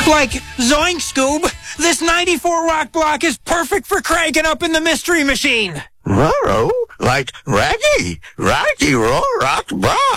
Like, zoink, Scoob, this 94 rock block is perfect for cranking up in the Mystery Machine. Roro, like Raggy, Rock Block.